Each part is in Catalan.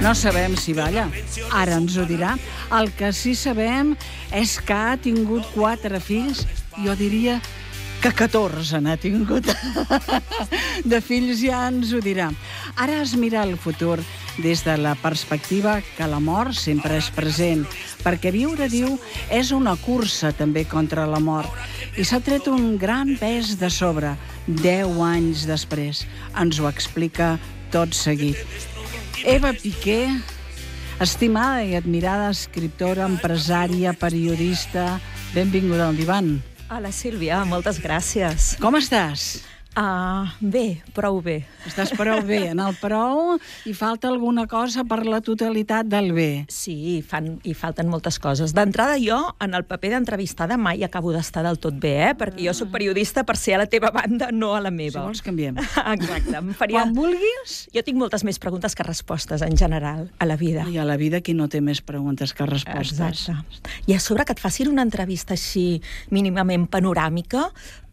No sabem si balla, ara ens ho dirà. El que sí sabem és que ha tingut 4 fills, jo diria que 14 n'ha tingut. De fills ja ens ho dirà. Ara es mira el futur des de la perspectiva que la mort sempre és present, perquè viure, diu, és una cursa també contra la mort. I s'ha tret un gran pes de sobre, 10 anys després. Ens ho explica tot seguit. Eva Piqué, estimada i admirada escriptora, empresària, periodista, benvinguda al divan. Hola, Sílvia, moltes gràcies. Com estàs? Bé, prou bé. Estàs prou bé. En el prou hi falta alguna cosa per la totalitat del bé. Sí, hi falten moltes coses. D'entrada, jo, en el paper d'entrevistada, mai acabo d'estar del tot bé, perquè jo soc periodista per ser a la teva banda, no a la meva. Si vols, canviem. Exacte. Quan vulguis. Jo tinc moltes més preguntes que respostes, en general, a la vida. I a la vida qui no té més preguntes que respostes. Exacte. I a sobre que et facin una entrevista així mínimament panoràmica,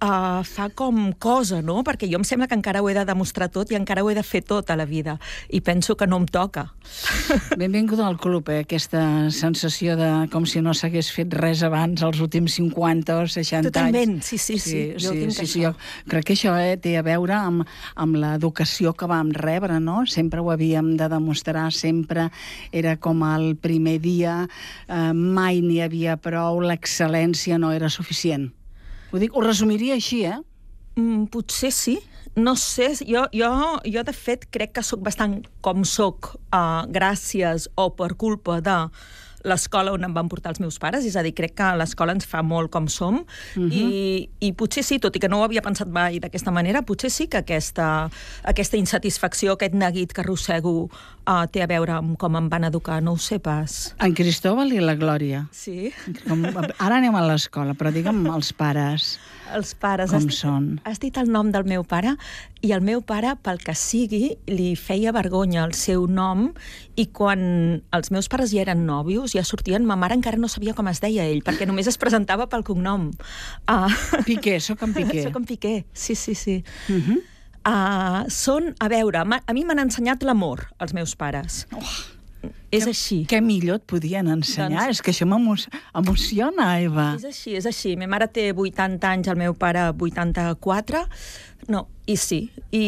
fa com cosa, no? Perquè jo em sembla que encara ho he de demostrar tot i encara ho he de fer tot a la vida. I penso que no em toca. Benvinguda al club, aquesta sensació de com si no s'hagués fet res abans els últims 50 o 60 anys. Totalment, sí. Jo tinc això. Jo crec que això té a veure amb l'educació que vam rebre, no? Sempre ho havíem de demostrar, sempre era com el primer dia, mai n'hi havia prou, l'excel·lència no era suficient. Ho resumiria així, Potser sí. No sé, jo de fet crec que sóc bastant com sóc gràcies o per culpa de l'escola on em van portar els meus pares, és a dir, crec que l'escola ens fa molt com som, i potser sí, tot i que no ho havia pensat mai d'aquesta manera, potser sí que aquesta insatisfacció, aquest neguit que arrossego té a veure amb com em van educar, no ho sé pas. En Cristóbal i la Glòria. Sí. Ara anem a l'escola, però digue'm els pares. Els pares. Com són? Has dit el nom del meu pare, i el meu pare, pel que sigui, li feia vergonya el seu nom, i quan els meus pares ja eren nòvios, ja sortien, ma mare encara no sabia com es deia ell, perquè només es presentava pel cognom. Piqué, soc en Piqué. Soc en Piqué, sí. Són, a veure, a mi m'han ensenyat l'amor, els meus pares. És així. Què millor et podien ensenyar? És que això m'emociona, Eva. És així. Ma mare té 80 anys, el meu pare 84. No, i sí.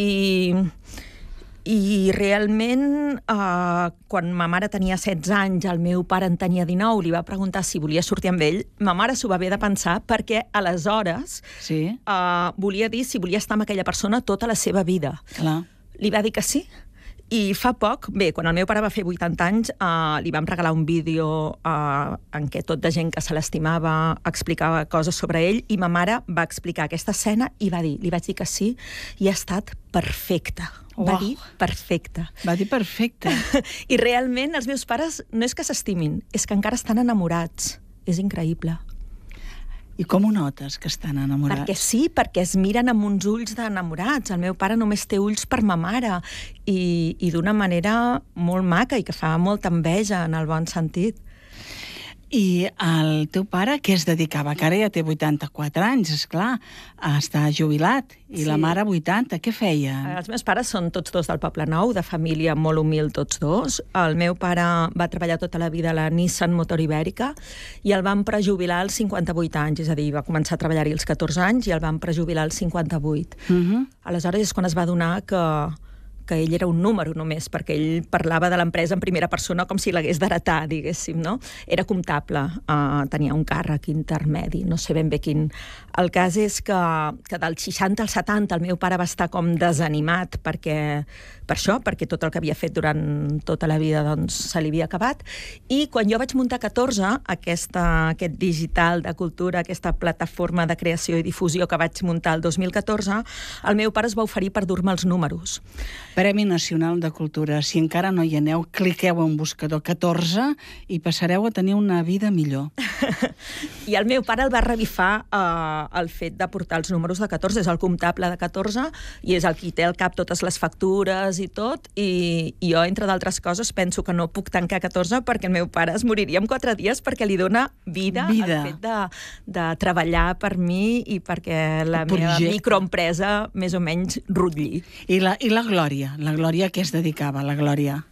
I realment, quan ma mare tenia 16 anys, el meu pare en tenia 19, li va preguntar si volia sortir amb ell. Ma mare s'ho va haver de pensar perquè aleshores volia dir si volia estar amb aquella persona tota la seva vida. Clar. Li va dir que sí. I fa poc, quan el meu pare va fer 80 anys, li vam regalar un vídeo en què tot de gent que se l'estimava explicava coses sobre ell, i ma mare va explicar aquesta escena i li vaig dir que sí, i ha estat perfecta. Va dir perfecta. Va dir perfecta. I realment els meus pares no és que s'estimin, és que encara estan enamorats. És increïble. I com ho notes, que estan enamorats? Perquè sí, perquè es miren amb uns ulls d'enamorats. El meu pare només té ulls per ma mare, i d'una manera molt maca i que fa molta enveja, en el bon sentit. I el teu pare què es dedicava? Que ara ja té 84 anys, esclar, està jubilat, i la mare 80, què feia? Els meus pares són tots dos del Poble Nou, de família molt humil tots dos. El meu pare va treballar tota la vida a la Nissan Motor Ibèrica i el van prejubilar als 58 anys, és a dir, va començar a treballar-hi als 14 anys i el van prejubilar als 58. Aleshores és quan es va adonar que ell era un número només, perquè ell parlava de l'empresa en primera persona com si l'hagués d'heretar, diguéssim, no? Era comptable, tenia un càrrec intermedi, no sé ben bé quin. El cas és que del 60 al 70 el meu pare va estar com desanimat per això, perquè tot el que havia fet durant tota la vida doncs, se li havia acabat, i quan jo vaig muntar 14, aquest digital de cultura, aquesta plataforma de creació i difusió que vaig muntar el 2014, el meu pare es va oferir per dur-me els números. Premi Nacional de Cultura. Si encara no hi aneu, cliqueu en buscador 14 i passareu a tenir una vida millor. I el meu pare el va revifar el fet de portar els números de 14, és el comptable de 14 i és el qui té al cap totes les factures i tot, i jo, entre d'altres coses, penso que no puc tancar 14 perquè el meu pare es moriria en 4 dies perquè li dona vida. El fet de treballar per mi i perquè la meva microempresa més o menys rutlli. I la Glòria? La Glòria a què es dedicava, la Glòria?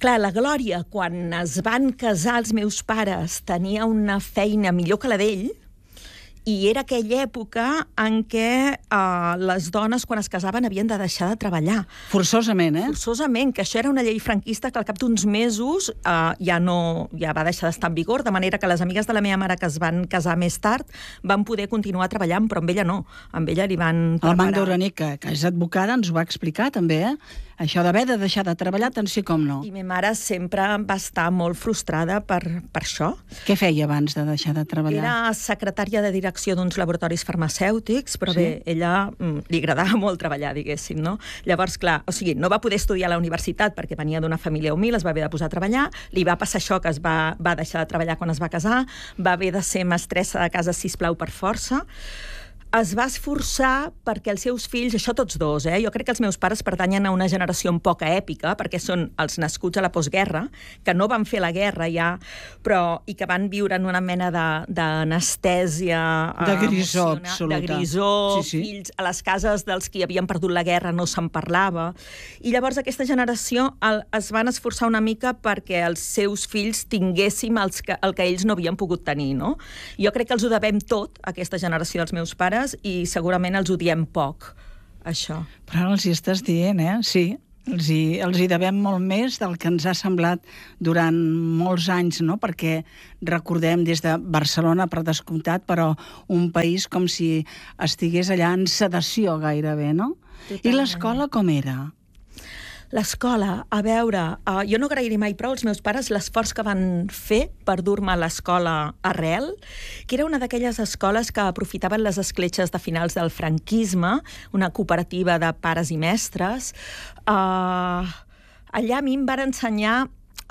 Clar, la Glòria, quan es van casar els meus pares, tenia una feina millor que la d'ell, i era aquella època en què les dones, quan es casaven, havien de deixar de treballar. Forçosament, Forçosament, que això era una llei franquista que al cap d'uns mesos ja va deixar d'estar en vigor, de manera que les amigues de la meva mare que es van casar més tard van poder continuar treballant, però amb ella no. Amb ella li van preparar... El Magda Uranic, que és advocada, ens ho va explicar també, Això d'haver de deixar de treballar, tant sí com no. I ma mare sempre va estar molt frustrada per això. Què feia abans de deixar de treballar? Era secretària de direcció d'uns laboratoris farmacèutics, però bé, ella li agradava molt treballar, diguéssim, no? Llavors, clar, o sigui, no va poder estudiar a la universitat perquè venia d'una família humil, es va haver de posar a treballar, li va passar això, que va deixar de treballar quan es va casar, va haver de ser mestressa de casa, sisplau, per força. Es va esforçar perquè els seus fills, això tots dos, jo crec que els meus pares pertanyen a una generació un poc èpica, perquè són els nascuts a la postguerra, que no van fer la guerra ja, però i que van viure en una mena d'anestèsia de grisor absoluta. De grisor, fills a les cases dels qui havien perdut la guerra no se'n parlava. I llavors aquesta generació es van esforçar una mica perquè els seus fills tinguéssim el que ells no havien pogut tenir, no? Jo crec que els ho devem tot, aquesta generació dels meus pares, i segurament els odiem poc, això. Però ara els hi estàs dient, Sí, els hi devem molt més del que ens ha semblat durant molts anys, no? Perquè recordem des de Barcelona, per descomptat, però un país com si estigués allà en sedació gairebé, no? Totalment. I l'escola com era? L'escola, a veure, jo no agrairé mai prou als meus pares l'esforç que van fer per dur-me a l'escola Arrel, que era una d'aquelles escoles que aprofitaven les escletxes de finals del franquisme, una cooperativa de pares i mestres. Allà a mi em van ensenyar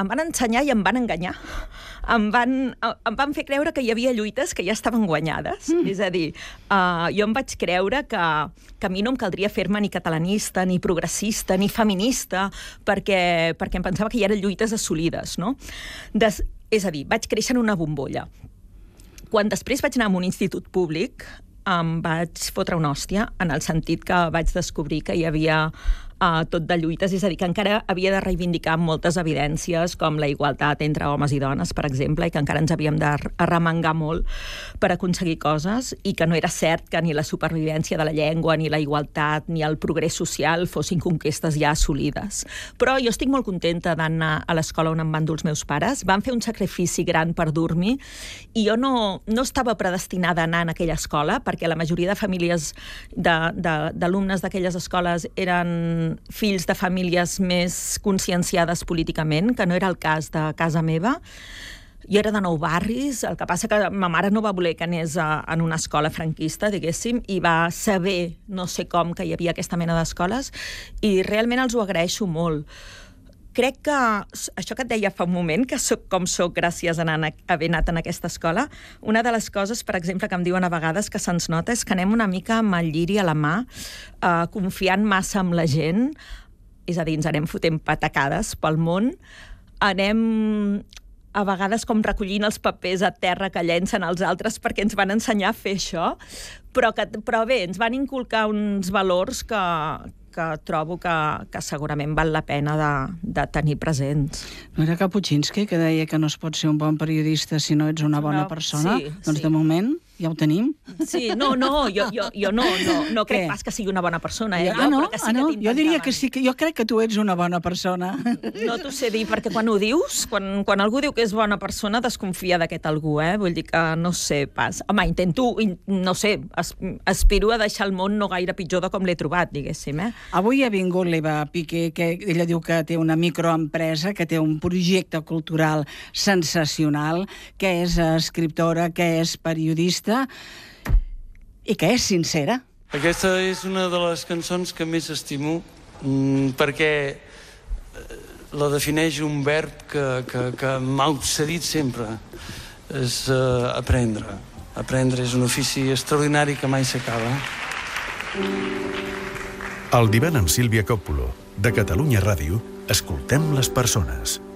i em van enganyar. Em van fer creure que hi havia lluites que ja estaven guanyades. És a dir, jo em vaig creure que a mi no em caldria fer-me ni catalanista, ni progressista, ni feminista, perquè em pensava que hi eren lluites assolides, no? És a dir, vaig créixer en una bombolla. Quan després vaig anar a un institut públic, em vaig fotre una hòstia, en el sentit que vaig descobrir que hi havia tot de lluites, és a dir, que encara havia de reivindicar moltes evidències com la igualtat entre homes i dones, per exemple, i que encara ens havíem d'arremangar molt per aconseguir coses, i que no era cert que ni la supervivència de la llengua, ni la igualtat, ni el progrés social fossin conquestes ja assolides. Però jo estic molt contenta d'anar a l'escola on em van dur els meus pares. Van fer un sacrifici gran per dur-m'hi, i jo no estava predestinada a anar en aquella escola, perquè la majoria de famílies d'alumnes d'aquelles escoles eren fills de famílies més conscienciades políticament, que no era el cas de casa meva. Jo era de Nou Barris, el que passa que ma mare no va voler que anés en una escola franquista, diguéssim, i va saber, no sé com, que hi havia aquesta mena d'escoles, i realment els ho agraeixo molt. Crec que això que et deia fa un moment, que soc com soc gràcies a haver anat en aquesta escola, una de les coses, per exemple, que em diuen a vegades que se'ns nota és que anem una mica amb el lliri a la mà, confiant massa en la gent, és a dir, ens anem fotent patacades pel món, anem a vegades com recollint els papers a terra que llencen els altres perquè ens van ensenyar a fer això, però bé, ens van inculcar uns valors que trobo que segurament val la pena de tenir presents. No era Kapuscinski que deia que no es pot ser un bon periodista si no ets una bona persona? Doncs de moment ja ho tenim. Sí, no, jo no crec pas que sigui una bona persona. Jo diria que sí, jo crec que tu ets una bona persona. No t'ho sé dir, perquè quan ho dius, quan algú diu que és bona persona, desconfia d'aquest algú, Vull dir que no sé pas. Home, no sé, aspiro a deixar el món no gaire pitjor de com l'he trobat, diguéssim, Avui ha vingut l'Eva Piqué, que ella diu que té una microempresa, que té un projecte cultural sensacional, que és escriptora, que és periodista i que és sincera. Aquesta és una de les cançons que més estimo, perquè la defineix un verb que m'ha obsedit sempre. És aprendre. Aprendre és un ofici extraordinari que mai s'acaba. El divan amb Sílvia Coppola, de Catalunya Ràdio, escoltem les persones.